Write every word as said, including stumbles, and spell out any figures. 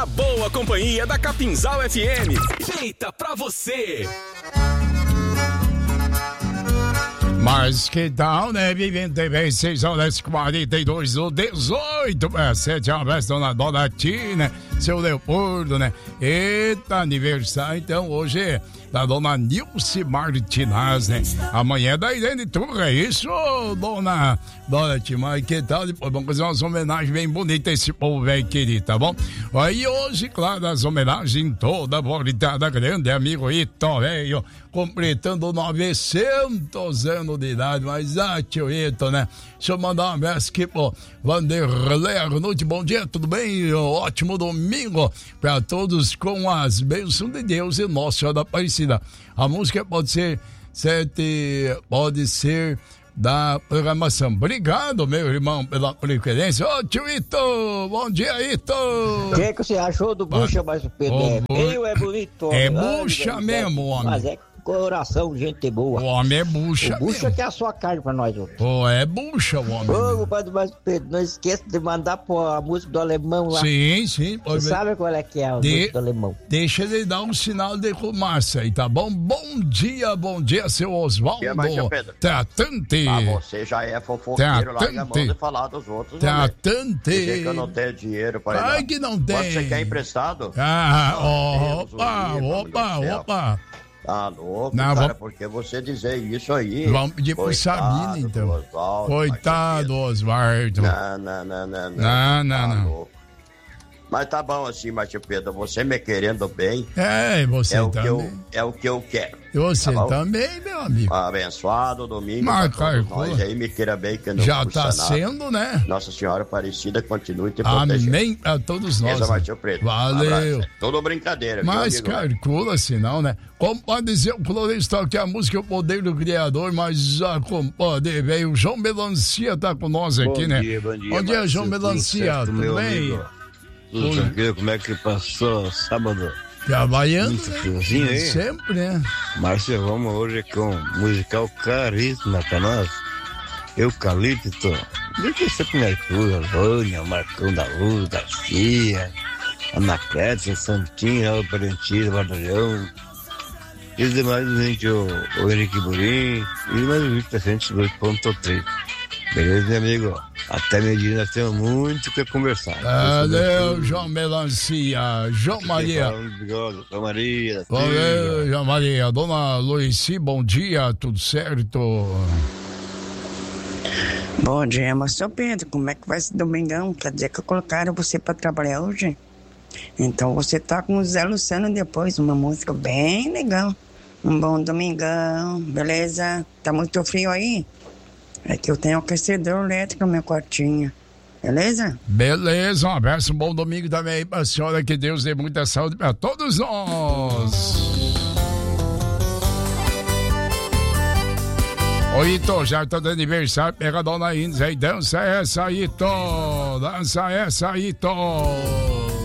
A boa companhia da Capinzal F M, feita pra você. Mas que tal, né? Vivendo T V, seis horas quarenta e dois ou dezoito para sete. Um abraço, dona Donatina, seu Leopoldo, né? Eita, aniversário, então, hoje da dona Nilce Martinaz, né? Amanhã é da Irene Turra, é isso, dona Dona Timar, que tal? Depois vamos fazer umas homenagens bem bonitas a esse povo velho querido, tá bom? Aí hoje, claro, as homenagens toda a voltada grande, amigo Ito, velho, completando novecentos anos de idade, mas ah, tio Ito, né? Deixa eu mandar um abraço aqui pro Vanderlei Arnold, bom dia, tudo bem? Ótimo domingo pra todos com as bênçãos de Deus e Nossa Senhora da Aparecida. A música pode ser sete, pode ser da programação. Obrigado, meu irmão, pela preferência. Ô, tio Ito, bom dia, Ito. O que, que você achou do bucha, mas o Pedro é feio, é bonito? É bucha mesmo, homem. Mas é coração, gente boa. O homem é bucha. O bucha mesmo. Que é a sua carne pra nós outros. Ô, é bucha, o homem. Ô, padre, mas Pedro, não esqueça de mandar pô, a música do alemão lá. Sim, sim. Você sabe qual é que é a de... música do alemão? Deixa ele dar um sinal de fumaça aí, tá bom? Bom dia, bom dia, seu Oswaldo. Tratante. Ah, você já é fofoqueiro, larga a mão de falar dos outros. Tratante. Dizer que eu não tenho dinheiro para ir lá. Ai, que não tem. Quanto você quer emprestado? Ah, ó, opa, opa, opa. Tá louco, não, cara, vamos... porque você dizer isso aí... Vamos pedir pro Sabino, então. Osvaldo, coitado, Osvaldo. Não, não, não, não. Não, não, não. Tá não. Louco. Mas tá bom assim, Márcio Pedro, você me querendo bem... É, você é o também. Que eu, é o que eu quero. E você tá também, meu amigo. Abençoado domingo Mas, pra todos nós aí, me queira bem que não já tá sendo, né? Nossa Senhora Aparecida continue te protegendo. Amém a todos nós. Essa Márcio Pedro. Valeu. Um Tudo brincadeira. Mas calcula-se não, né? Como pode dizer o Florestal que a música é o poder do Criador, mas já como pode, velho, o João Melancia tá com nós aqui, bom né? Dia, bom dia, bom dia, João Melancia, tudo, tudo bem? Amigo. Tudo tranquilo, como é que passou sábado? Trabalhando, muito né? friozinho aí. Sempre, né? Márcio, vamos hoje com o musical Carisma pra nós. Eucalipto. Deixa você com Mercúrio, Lônia, Marcão da Luz, Garcia, Anaquete, Santinho, Raul Parentino, Badalhão. E os demais, gente, o, o Henrique Burim. E mais um presente dois ponto três. Beleza, meu amigo? Até meio-dia nós temos muito o que conversar. Valeu, João Melancia. João Maria. João Maria. Valeu, João Maria. Dona Luici, bom dia, tudo certo? Bom dia, mas seu Pedro, como é que vai esse domingão? Quer dizer que colocaram você pra trabalhar hoje? Então você tá com o Zé Luciano depois, uma música bem legal. Um bom domingão, beleza? Tá muito frio aí? É que eu tenho aquecedor elétrico no meu quartinho. Beleza? Beleza, um abraço, um bom domingo também aí pra senhora, que Deus dê muita saúde pra todos nós. Ô Ito, já tá dando aniversário, pega a dona Ines aí, dança essa, Ito, dança essa, Ito.